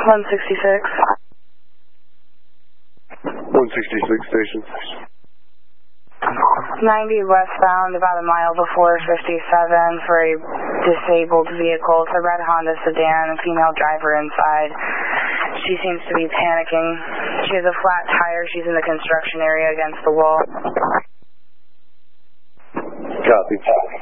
166. 166 station. 90 westbound, about a mile before 57 for a disabled vehicle. It's a red Honda sedan, female driver inside. She seems to be panicking. She has a flat tire. She's in the construction area against the wall. Copy.